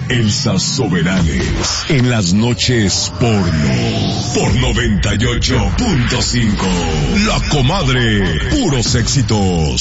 Elsa Soberanes en las noches porno por 98.5. La Comadre, puros éxitos.